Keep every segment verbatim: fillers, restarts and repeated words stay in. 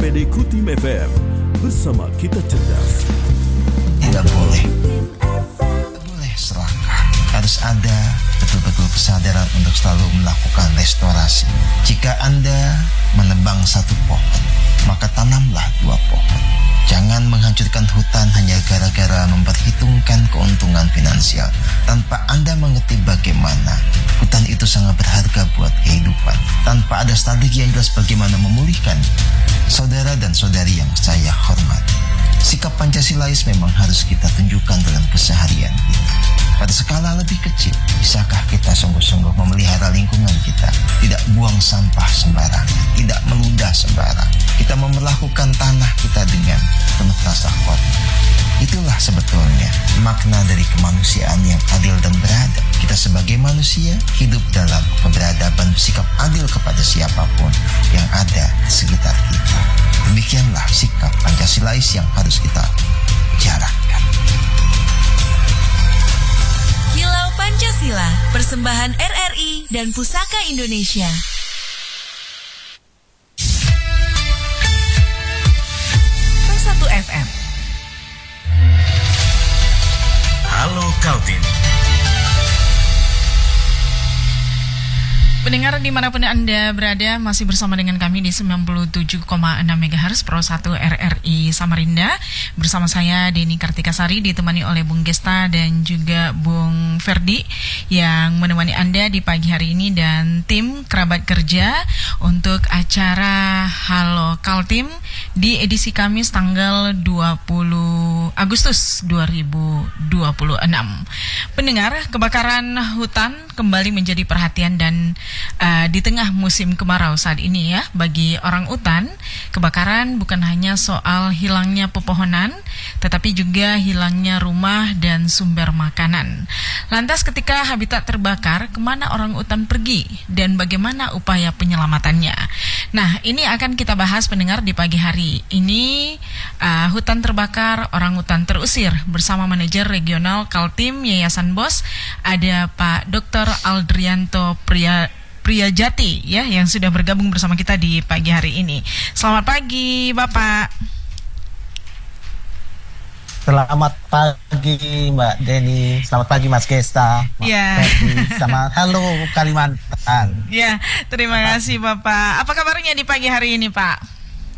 P D Kutim F M. Bersama kita cerdas. Tidak boleh Tidak boleh serakah. Harus ada betul-betul kesadaran untuk selalu melakukan restorasi. Jika Anda menebang satu pohon, maka tanamlah dua pohon. Jangan menghancurkan hutan hanya gara-gara memperhitungkan keuntungan finansial tanpa Anda mengerti bagaimana hutan itu sangat berharga buat kehidupan. Tanpa ada strategi yang jelas bagaimana memulihkan. Saudara dan saudari yang saya hormati, sikap Pancasilais memang harus kita tunjukkan dalam keseharian kita. Pada skala lebih kecil, bisakah kita sungguh-sungguh memelihara lingkungan kita? Tidak buang sampah sembarangan, tidak meludah sembarang. Kita memperlakukan tanah kita dengan penuh rasa hormat. Itulah sebetulnya makna dari kemanusiaan yang adil dan beradab. Kita sebagai manusia hidup dalam keberadaban, bersikap adil kepada siapapun yang ada di sekitar kita. Demikianlah sikap Pancasilais yang harus kita jalankan. Kilau Pancasila, persembahan R R I dan Pusaka Indonesia. satu F M. Halo Kaltim. Pendengar dimanapun Anda berada, masih bersama dengan kami di sembilan puluh tujuh koma enam megahertz Pro satu R R I Samarinda. Bersama saya Deni Kartikasari, ditemani oleh Bung Gesta dan juga Bung Ferdi yang menemani Anda di pagi hari ini, dan tim kerabat kerja untuk acara Halo Kaltim di edisi Kamis tanggal dua puluh Agustus dua ribu dua puluh enam. Pendengar, kebakaran hutan kembali menjadi perhatian dan Uh, di tengah musim kemarau saat ini ya. Bagi orang utan, kebakaran bukan hanya soal hilangnya pepohonan, tetapi juga hilangnya rumah dan sumber makanan. Lantas ketika habitat terbakar, kemana orang utan pergi dan bagaimana upaya penyelamatannya? Nah, ini akan kita bahas pendengar di pagi hari ini. uh, Hutan terbakar, orang utan terusir, bersama manajer regional Kaltim Yayasan Bos, ada Pak Doktor Aldrianto Priya Priyajati ya, yang sudah bergabung bersama kita di pagi hari ini. Selamat pagi Bapak. Selamat pagi Mbak Deni, selamat pagi Mas Gesta, Mas ya. Ferdi, sama halo Kalimantan. Ya, terima kasih Bapak. Apa kabarnya di pagi hari ini Pak?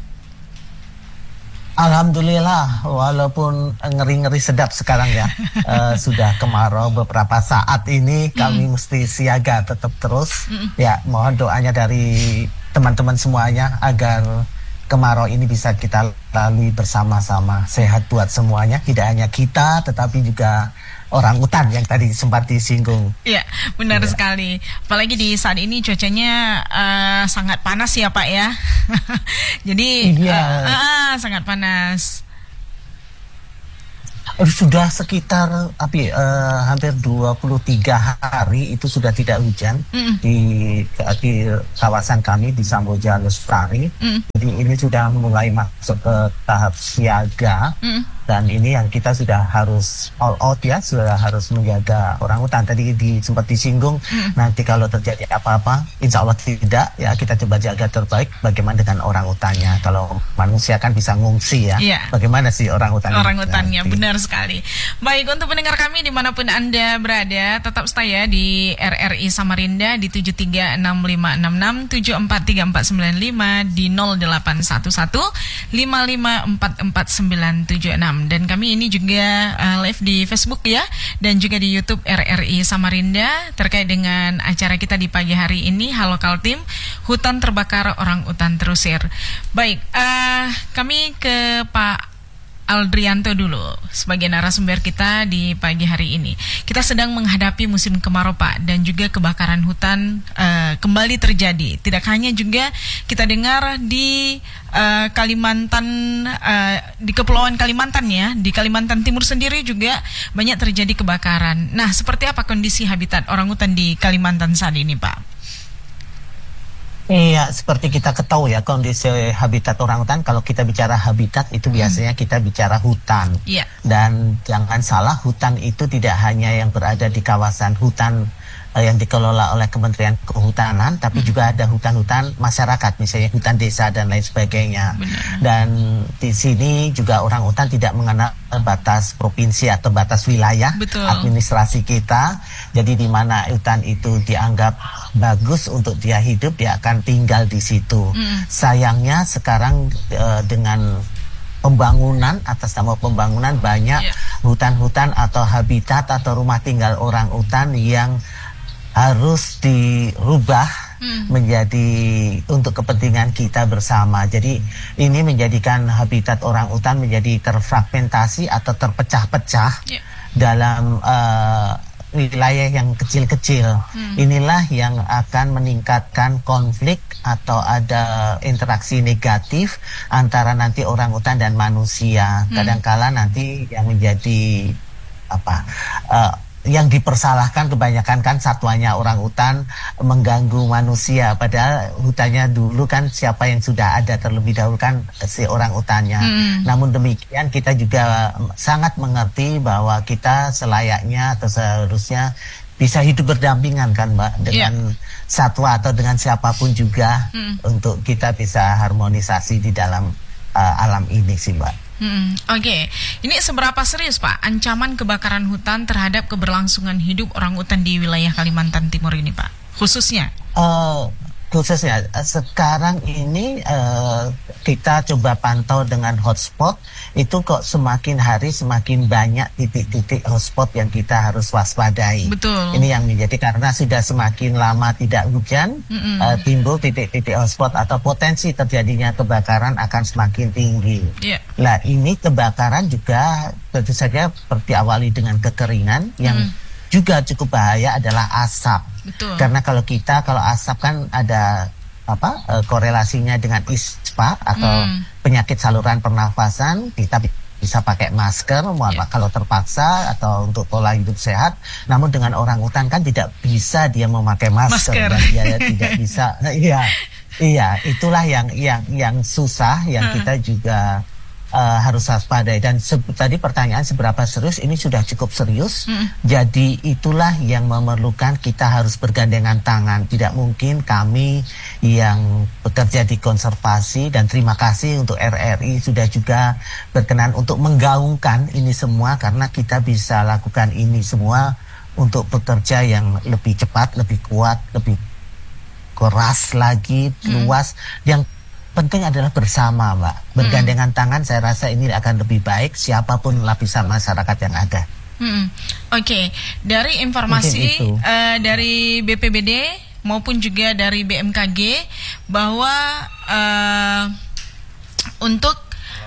Alhamdulillah, walaupun ngeri-ngeri sedap sekarang ya, uh, sudah kemarau beberapa saat ini, kami mm. mesti siaga tetap terus. Mm. Ya, mohon doanya dari teman-teman semuanya agar kemarau ini bisa kita lalui bersama-sama. Sehat buat semuanya, tidak hanya kita, tetapi juga orang utan yang tadi sempat disinggung. Iya, benar ya. Sekali. Apalagi di saat ini cuacanya uh, sangat panas ya Pak ya. Jadi iya. uh, uh, sangat panas. Sudah sekitar api, uh, hampir dua puluh tiga hari itu sudah tidak hujan mm. di, di kawasan kami di Samboja Lestari. Mm. Jadi ini sudah mulai masuk ke tahap siaga. Mm. Dan ini yang kita sudah harus all out ya, sudah harus menjaga orang hutan. Tadi di, sempat disinggung, hmm. nanti kalau terjadi apa-apa, insya Allah tidak, ya kita coba jaga terbaik. Bagaimana dengan orang hutannya? Kalau manusia kan bisa ngungsi ya, yeah. Bagaimana sih orang hutannya? Orang hutannya, nah, benar sekali. Baik, untuk pendengar kami dimanapun Anda berada, tetap stay ya di R R I Samarinda di tujuh tiga enam lima enam enam tujuh empat tiga empat sembilan lima, di nol delapan satu satu lima lima empat empat sembilan tujuh enam. Dan kami ini juga uh, live di Facebook ya, dan juga di YouTube R R I Samarinda terkait dengan acara kita di pagi hari ini, Halo Kaltim, hutan terbakar, orang utan terusir. Baik, uh, kami ke Pak Aldrianto dulu sebagai narasumber kita di pagi hari ini. Kita sedang menghadapi musim kemarau Pak, dan juga kebakaran hutan uh, kembali terjadi. Tidak hanya juga kita dengar di uh, Kalimantan, uh, di Kepulauan Kalimantan ya, di Kalimantan Timur sendiri juga banyak terjadi kebakaran. Nah, seperti apa kondisi habitat orangutan di Kalimantan saat ini Pak? Iya, seperti kita ketahui ya, kondisi habitat orangutan, kalau kita bicara habitat itu biasanya hmm. kita bicara hutan. Yeah. Dan jangan salah, hutan itu tidak hanya yang berada di kawasan hutan yang dikelola oleh Kementerian Kehutanan, tapi hmm. juga ada hutan-hutan masyarakat, misalnya hutan desa dan lain sebagainya. Benar. Dan di sini juga orang hutan tidak mengenal batas provinsi atau batas wilayah. Betul. Administrasi kita. Jadi di mana hutan itu dianggap bagus untuk dia hidup, dia akan tinggal di situ. Hmm. Sayangnya sekarang uh, dengan pembangunan, atas nama pembangunan banyak yeah. hutan-hutan atau habitat atau rumah tinggal orang hutan yang harus dirubah hmm. menjadi untuk kepentingan kita bersama. Jadi ini menjadikan habitat orang hutan menjadi terfragmentasi atau terpecah-pecah yeah. dalam uh, wilayah yang kecil-kecil. Hmm. Inilah yang akan meningkatkan konflik atau ada interaksi negatif antara nanti orang hutan dan manusia. Hmm. Kadangkala nanti yang menjadi apa? Uh, yang dipersalahkan kebanyakan kan satwanya orang hutan mengganggu manusia, padahal hutannya dulu kan siapa yang sudah ada terlebih dahulu kan si orang hutannya. Hmm. Namun demikian kita juga sangat mengerti bahwa kita selayaknya atau seharusnya bisa hidup berdampingan kan Mbak dengan yeah. satwa atau dengan siapapun juga hmm. untuk kita bisa harmonisasi di dalam uh, alam ini sih Mbak. Hmm, Oke, okay. Ini seberapa serius Pak ancaman kebakaran hutan terhadap keberlangsungan hidup orang hutan di wilayah Kalimantan Timur ini Pak, khususnya? Uh, khususnya sekarang ini uh, kita coba pantau dengan hotspot, itu kok semakin hari semakin banyak titik-titik hotspot yang kita harus waspadai. Betul. Ini yang menjadi karena sudah semakin lama tidak hujan, mm-hmm. uh, timbul titik-titik hotspot atau potensi terjadinya kebakaran akan semakin tinggi. Yeah. Nah ini kebakaran juga tentu saja diawali dengan kekeringan yang mm. juga cukup bahaya adalah asap. Betul. Karena kalau kita kalau asap kan ada apa e, korelasinya dengan ispa atau hmm. penyakit saluran pernafasan, kita bisa pakai masker yeah. kalau terpaksa atau untuk pola hidup sehat. Namun dengan orang hutan kan tidak bisa dia memakai masker, masker. Dan dia tidak bisa. Iya, iya itulah yang yang yang susah yang hmm. kita juga Uh, harus waspadai. Dan tadi pertanyaan seberapa serius, ini sudah cukup serius. Hmm. Jadi itulah yang memerlukan kita harus bergandengan tangan. Tidak mungkin kami yang bekerja di konservasi, dan terima kasih untuk R R I sudah juga berkenan untuk menggaungkan ini semua, karena kita bisa lakukan ini semua untuk bekerja yang lebih cepat, lebih kuat, lebih keras lagi, hmm. luas. Yang penting adalah bersama Mbak, bergandengan hmm. tangan. Saya rasa ini akan lebih baik siapapun lapisan masyarakat yang ada. Hmm. Oke, okay. Dari informasi uh, dari B P B D maupun juga dari B M K G bahwa uh, untuk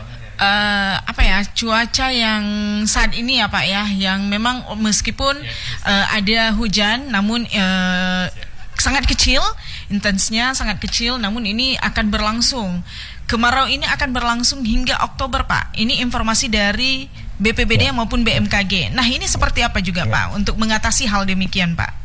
uh, apa ya cuaca yang saat ini ya Pak ya, yang memang meskipun uh, ada hujan, namun uh, sangat kecil, intensnya sangat kecil, namun ini akan berlangsung. Kemarau ini akan berlangsung hingga Oktober Pak. Ini informasi dari B P B D ya. maupun B M K G. Nah ini seperti apa juga ya. Pak untuk mengatasi hal demikian Pak?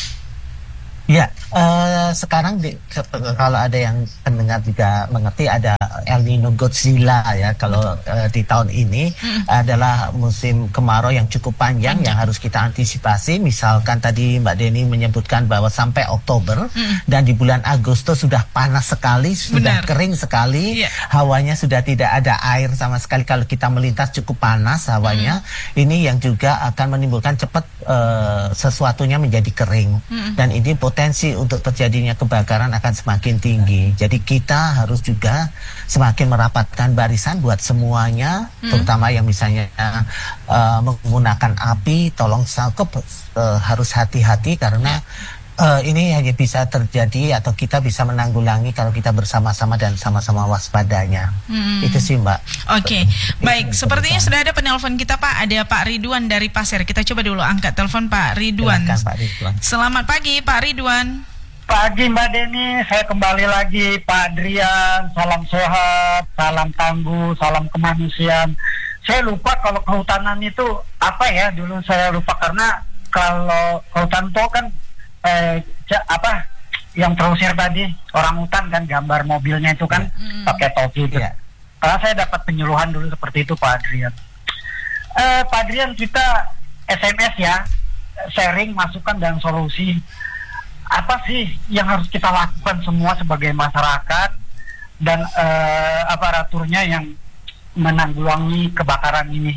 Ya, uh, sekarang di, kalau ada yang pendengar juga mengerti, ada El Nino Godzilla ya. Kalau uh, di tahun ini hmm. adalah musim kemarau yang cukup panjang hmm. yang harus kita antisipasi. Misalkan tadi Mbak Deni menyebutkan bahwa sampai Oktober hmm. dan di bulan Agustus sudah panas sekali, sudah Benar. kering sekali, yeah. hawanya sudah tidak ada air sama sekali. Kalau kita melintas cukup panas hawanya. Hmm. Ini yang juga akan menimbulkan cepat uh, sesuatunya menjadi kering hmm. dan ini potensi untuk terjadinya kebakaran akan semakin tinggi. Jadi kita harus juga semakin merapatkan barisan buat semuanya, hmm. terutama yang misalnya uh, menggunakan api, tolong cukup uh, harus hati-hati karena uh, ini hanya bisa terjadi atau kita bisa menanggulangi kalau kita bersama-sama dan sama-sama waspadanya. Hmm. Itu sih Mbak. Oke, okay. Baik. Sepertinya sudah ada penelpon kita Pak. Ada Pak Ridwan dari Pasir. Kita coba dulu angkat telepon Pak Ridwan. Silakan, Pak Ridwan. Selamat pagi Pak Ridwan. Pagi Mbak Deni, saya kembali lagi Pak Adrian. Salam sehat, salam tangguh, salam kemanusiaan. Saya lupa kalau kehutanan itu apa ya, dulu saya lupa karena kalau kehutanan itu kan eh, apa yang terusir tadi orang hutan kan, gambar mobilnya itu kan mm. pakai topi itu. Yeah. Karena saya dapat penyuluhan dulu seperti itu Pak Adrian. Eh, Pak Adrian, kita S M S ya, sharing masukan dan solusi apa sih yang harus kita lakukan semua sebagai masyarakat dan uh, aparaturnya yang menanggulangi kebakaran ini.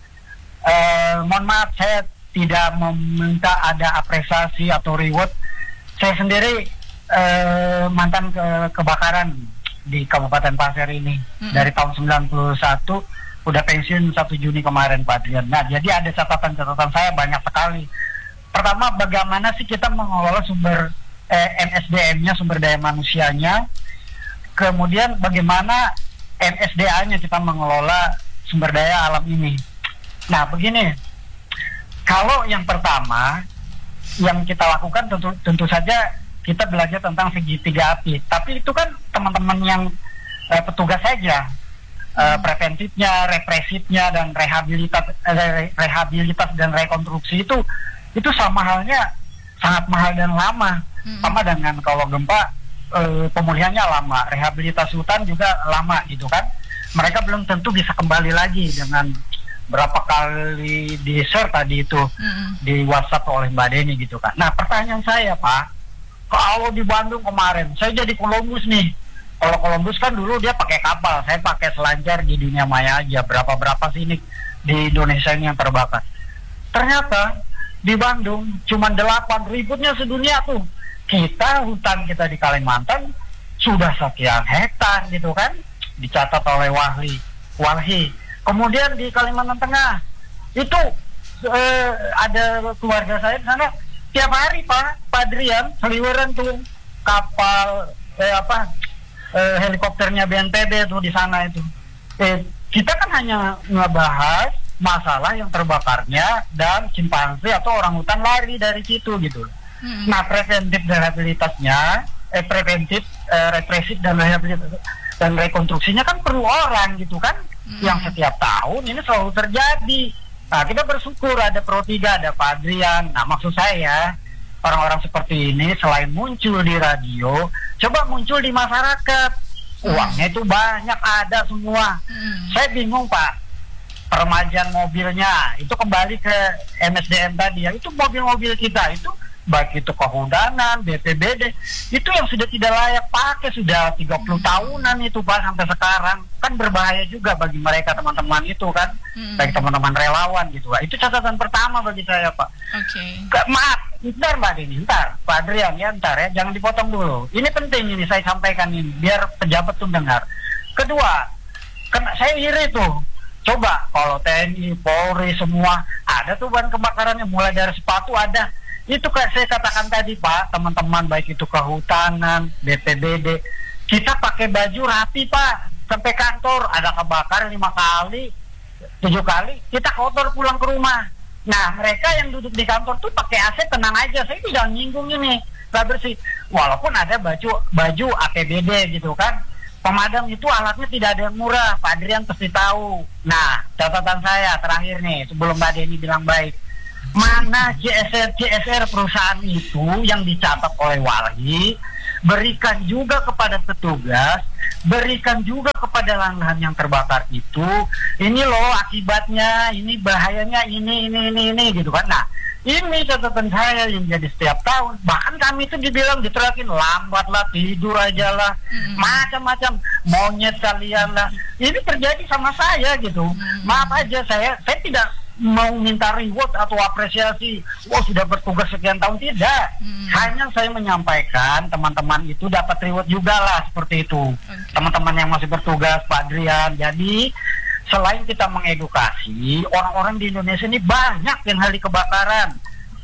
Uh, mohon maaf, saya tidak meminta ada apresiasi atau reward. Saya sendiri uh, mantan ke- kebakaran di Kabupaten Pasir ini mm-hmm. dari tahun sembilan puluh satu, udah pensiun satu Juni kemarin Pak Adrian. Nah, jadi ada catatan-catatan saya banyak sekali. Pertama, bagaimana sih kita mengelola sumber eh, M S D M-nya, sumber daya manusianya. Kemudian bagaimana M S D A-nya kita mengelola sumber daya alam ini. Nah, begini. Kalau yang pertama yang kita lakukan tentu tentu saja kita belajar tentang segitiga api. Tapi itu kan teman-teman yang eh, petugas saja. Uh, preventifnya, represifnya, dan rehabilitas, re- rehabilitas dan rekonstruksi itu itu sama halnya sangat mahal dan lama. Mm-hmm. Sama dengan kalau gempa uh, pemulihannya lama, rehabilitas hutan juga lama gitu kan. Mereka belum tentu bisa kembali lagi dengan berapa kali di-share tadi itu mm-hmm. di WhatsApp oleh Mbak Deni gitu kan. Nah, pertanyaan saya Pak, kalau di Bandung kemarin, saya jadi Columbus nih. Kalau Columbus kan dulu dia pakai kapal, saya pakai selancar di dunia maya aja. Berapa-berapa sini di Indonesia ini yang terbakar. Ternyata di Bandung cuma delapan, ributnya sedunia tuh. Kita, hutan kita di Kalimantan sudah sekian hektar gitu kan, dicatat oleh Wahli, Walhi. Kemudian di Kalimantan Tengah itu eh, ada keluarga saya di sana tiap hari Pak, Pak Adrian, seliweran tuh kapal eh, apa? Uh, helikopternya B N P B tuh di sana itu. Eh, kita kan hanya ngebahas masalah yang terbakarnya dan simpanse atau orangutan lari dari situ gitu. Hmm. Nah, preventif dan rehabilitasnya, eh preventif, eh, represif dan rehabilitas dan rekonstruksinya kan perlu orang gitu kan, hmm. yang setiap tahun ini selalu terjadi. Nah, kita bersyukur ada Pro tiga, ada Pak Adrian. Nah, maksud saya orang-orang seperti ini selain muncul di radio, coba muncul di masyarakat. Uangnya itu banyak, ada semua. Hmm. Saya bingung Pak, peremajaan mobilnya itu kembali ke M S D M tadi ya. Itu mobil-mobil kita itu, baik itu kehutanan, B P B D, itu yang sudah tidak layak pakai, sudah tiga puluh hmm. tahunan itu Pak sampai sekarang. Kan berbahaya juga bagi mereka teman-teman itu kan, hmm. baik teman-teman relawan gitu Pak. Itu catatan pertama bagi saya Pak. Oke. Okay. Maaf, ntar Mbak Deni, ntar Pak Adrian ya, ntar ya, jangan dipotong dulu. Ini penting ini saya sampaikan ini, biar pejabat tuh dengar. Kedua, kena, saya iri tuh. Coba kalau T N I, Polri semua ada tuh bahan kebakarannya, mulai dari sepatu ada. Itu kayak saya katakan tadi Pak, teman-teman baik itu kehutanan, B P B D, kita pakai baju rapi Pak, sampai kantor ada kebakaran lima kali, tujuh kali, kita kotor pulang ke rumah. Nah, mereka yang duduk di kantor tuh pakai A C tenang aja, saya tidak nyinggung ini, gak bersih. Walaupun ada baju baju A P B D gitu kan, pemadam itu alatnya tidak ada yang murah, Pak Adrian pasti tahu. Nah, catatan saya terakhir nih, sebelum Mbak Deni bilang baik, mana C S R C S R perusahaan itu yang dicatat oleh Walhi, berikan juga kepada petugas, berikan juga kepada lahan yang terbakar itu, ini loh akibatnya, ini bahayanya, ini, ini, ini, ini gitu kan. Nah, ini catatan saya yang jadi setiap tahun, bahkan kami itu dibilang diterakin lambat lah, tidur aja lah, mm-hmm. macam-macam, monyet kalian lah, ini terjadi sama saya gitu. Mm-hmm. Maaf aja, saya saya tidak mau minta reward atau apresiasi, wah sudah bertugas sekian tahun, tidak. Hmm. Hanya saya menyampaikan teman-teman itu dapat reward juga lah, seperti itu. Okay. Teman-teman yang masih bertugas, Pak Adrian. Jadi selain kita mengedukasi, orang-orang di Indonesia ini banyak yang ahli kebakaran,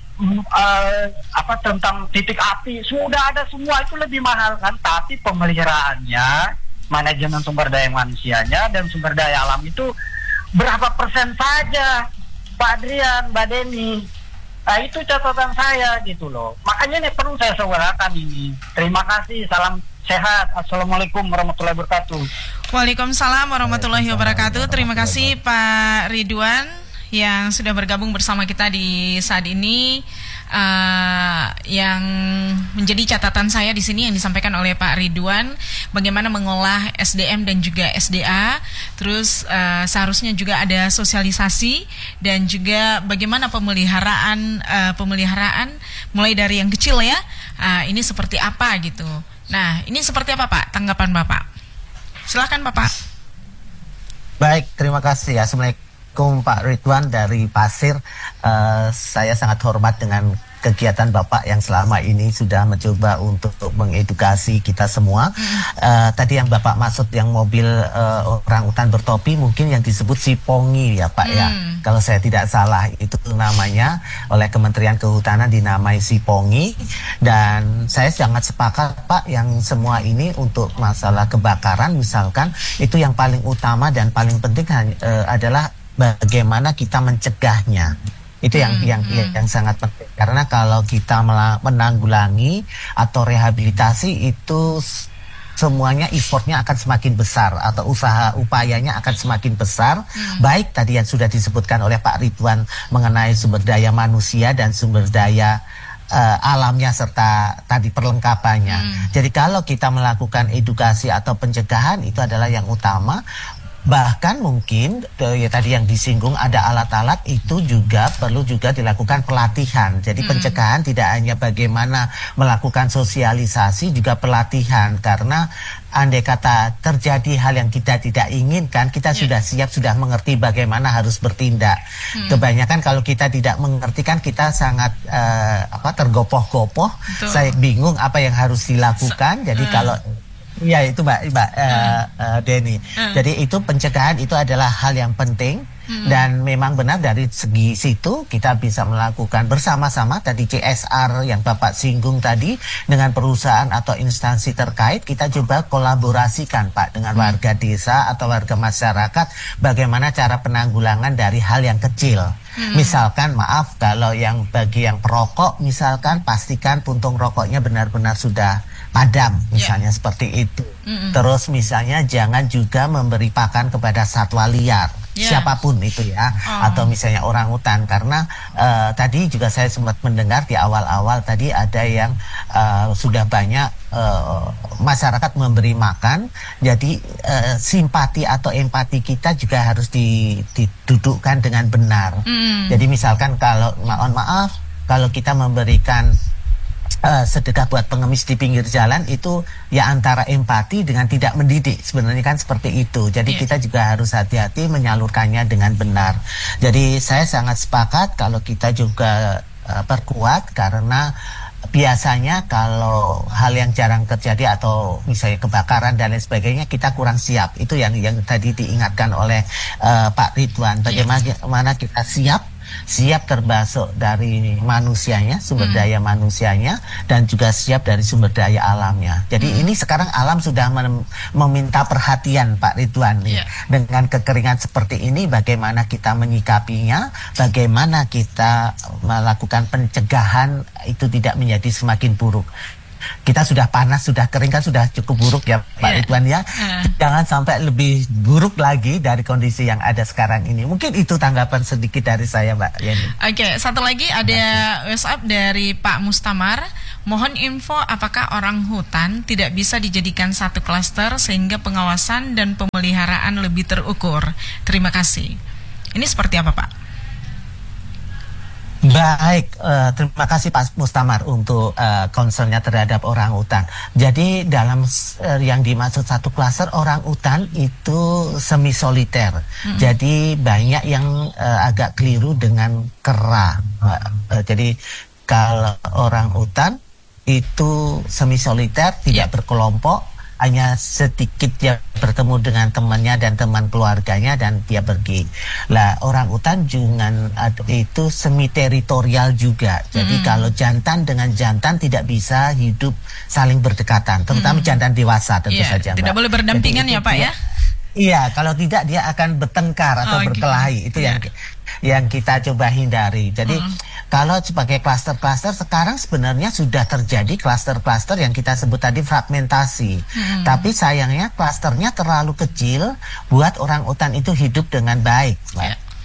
uh, apa tentang titik api sudah ada semua, itu lebih mahal kan, tapi pemeliharaannya, manajemen sumber daya manusianya dan sumber daya alam itu berapa persen saja, Pak Adrian, Mbak Deni. Nah, itu catatan saya gitu loh. Makanya ini perlu saya suarakan ini. Terima kasih, salam sehat. Assalamualaikum warahmatullahi wabarakatuh. Waalaikumsalam warahmatullahi wabarakatuh. Terima kasih Pak Ridwan yang sudah bergabung bersama kita di saat ini. uh, yang menjadi catatan saya di sini yang disampaikan oleh Pak Ridwan, bagaimana mengolah S D M dan juga S D A, terus uh, seharusnya juga ada sosialisasi dan juga bagaimana pemeliharaan uh, pemeliharaan mulai dari yang kecil ya, uh, ini seperti apa gitu. Nah, ini seperti apa Pak tanggapan Bapak? Silakan Bapak. Baik, terima kasih ya. Assalamualaikum Pak Ridwan dari Pasir. Uh, saya sangat hormat dengan kegiatan Bapak yang selama ini sudah mencoba untuk mengedukasi kita semua. Uh, tadi yang Bapak maksud yang mobil uh, orang utan bertopi mungkin yang disebut sipongi ya Pak hmm. ya. Kalau saya tidak salah itu namanya oleh Kementerian Kehutanan dinamai sipongi. Dan saya sangat sepakat Pak yang semua ini untuk masalah kebakaran misalkan itu yang paling utama dan paling penting uh, adalah bagaimana kita mencegahnya. Itu yang, hmm, yang, hmm. yang sangat penting. Karena kalau kita menanggulangi atau rehabilitasi itu semuanya effortnya akan semakin besar atau usaha upayanya akan semakin besar. Hmm. Baik tadi yang sudah disebutkan oleh Pak Ridwan mengenai sumber daya manusia dan sumber daya uh, alamnya serta tadi perlengkapannya. Hmm. Jadi kalau kita melakukan edukasi atau pencegahan itu adalah yang utama. Bahkan mungkin ya tadi yang disinggung ada alat-alat itu juga perlu juga dilakukan pelatihan. Jadi hmm. pencegahan tidak hanya bagaimana melakukan sosialisasi, juga pelatihan. Karena andai kata terjadi hal yang kita tidak inginkan, kita yeah. sudah siap, sudah mengerti bagaimana harus bertindak. Hmm. Kebanyakan kalau kita tidak mengerti kan kita sangat uh, apa tergopoh-gopoh. Saya bingung apa yang harus dilakukan. Jadi uh. kalau ya itu Mbak, Mbak uh, uh, Denny. Uh. Jadi itu pencegahan itu adalah hal yang penting. Hmm. Dan memang benar dari segi situ kita bisa melakukan bersama-sama tadi C S R yang Bapak singgung tadi dengan perusahaan atau instansi terkait, kita coba kolaborasikan Pak dengan hmm. warga desa atau warga masyarakat bagaimana cara penanggulangan dari hal yang kecil. Hmm. Misalkan maaf kalau yang bagi yang perokok misalkan pastikan puntung rokoknya benar-benar sudah padam misalnya yeah. seperti itu. Mm-mm. Terus misalnya jangan juga memberi pakan kepada satwa liar. Yeah. Siapapun itu ya, oh. atau misalnya orang hutan karena uh, tadi juga saya sempat mendengar di awal-awal tadi ada yang uh, sudah banyak uh, masyarakat memberi makan, jadi uh, simpati atau empati kita juga harus didudukkan dengan benar. Mm. Jadi misalkan kalau mohon maaf kalau kita memberikan Uh, sedekah buat pengemis di pinggir jalan itu ya antara empati dengan tidak mendidik, sebenarnya kan seperti itu. Jadi yeah. kita juga harus hati-hati menyalurkannya dengan benar. Jadi saya sangat sepakat kalau kita juga uh, perkuat karena biasanya kalau hal yang jarang terjadi atau misalnya kebakaran dan lain sebagainya kita kurang siap. Itu yang yang tadi diingatkan oleh uh, Pak Ridwan. Bagaimana yeah. kita siap siap termasuk dari manusianya, sumber hmm. daya manusianya, dan juga siap dari sumber daya alamnya. Jadi hmm. ini sekarang alam sudah meminta perhatian Pak Ridwan nih. Yeah. Dengan kekeringan seperti ini bagaimana kita menyikapinya, bagaimana kita melakukan pencegahan itu tidak menjadi semakin buruk. Kita sudah panas, sudah kering kan sudah cukup buruk ya Pak yeah. Ridwan ya. Uh. Jangan sampai lebih buruk lagi dari kondisi yang ada sekarang ini. Mungkin itu tanggapan sedikit dari saya Mbak Yeni. Oke, okay, satu lagi ada WhatsApp dari Pak Mustamar. Mohon info apakah orang hutan tidak bisa dijadikan satu klaster sehingga pengawasan dan pemeliharaan lebih terukur. Terima kasih. Ini seperti apa Pak? Baik, uh, terima kasih Pak Mustamar untuk uh, concernnya terhadap orang hutan. Jadi dalam uh, yang dimaksud satu klaster orang hutan itu semi soliter. Mm-hmm. Jadi banyak yang uh, agak keliru dengan kera. Uh, uh, jadi kalau orang hutan itu semi soliter, tidak yeah. berkelompok. Hanya sedikit dia bertemu dengan temannya dan teman keluarganya dan dia pergi. Lah orang hutan juga itu semi teritorial juga. Jadi mm. kalau jantan dengan jantan tidak bisa hidup saling berdekatan, terutama mm. jantan dewasa tentu yeah, saja. Tidak Mbak. Boleh berdampingan jadi, ya Pak ya? Iya, kalau tidak dia akan bertengkar atau oh, berkelahi. Okay. Itu yeah. yang yang kita coba hindari. Jadi mm. kalau sebagai klaster-klaster sekarang sebenarnya sudah terjadi klaster-klaster yang kita sebut tadi fragmentasi. Mm. Tapi sayangnya klasternya terlalu kecil buat orang hutan itu hidup dengan baik. Yeah.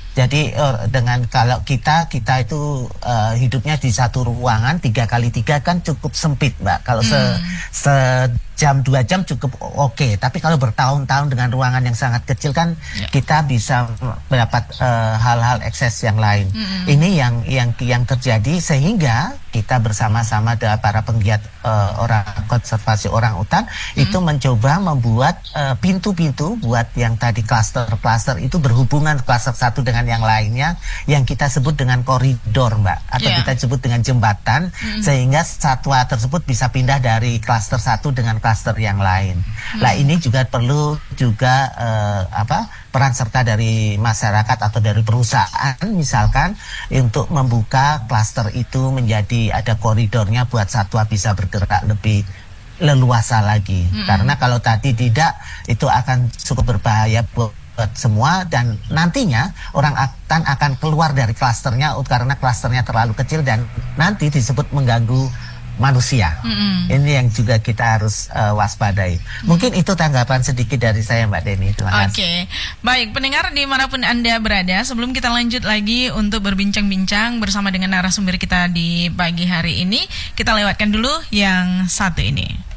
Jadi uh, dengan kalau kita kita itu uh, hidupnya di satu ruangan tiga kali tiga kan cukup sempit, Mbak. Kalau se, hmm. se jam dua jam cukup oke. Okay. Tapi kalau bertahun-tahun dengan ruangan yang sangat kecil kan yeah. kita bisa mendapat uh, hal-hal ekses yang lain. Hmm. Ini yang yang yang terjadi sehingga kita bersama-sama dengan para penggiat uh, orang konservasi orang hutan hmm. itu mencoba membuat uh, pintu-pintu buat yang tadi klaster-klaster itu berhubungan klaster satu dengan yang lainnya yang kita sebut dengan koridor, Mbak, atau yeah. kita sebut dengan jembatan hmm. sehingga satwa tersebut bisa pindah dari klaster satu dengan klaster yang lain. Hmm. Nah, ini juga perlu juga uh, apa peran serta dari masyarakat atau dari perusahaan misalkan untuk membuka klaster itu menjadi ada koridornya buat satwa bisa bergerak lebih leluasa lagi. Hmm. Karena kalau tadi tidak itu akan cukup berbahaya buat semua dan nantinya orang akan akan keluar dari klasternya karena klasternya terlalu kecil dan nanti disebut mengganggu manusia. Mm-hmm. Ini yang juga kita harus uh, waspadai. Mm-hmm. Mungkin itu tanggapan sedikit dari saya, Mbak Deni. Terima kasih. Oke, baik pendengar dimanapun Anda berada, sebelum kita lanjut lagi untuk berbincang-bincang bersama dengan narasumber kita di pagi hari ini, kita lewatkan dulu yang satu ini.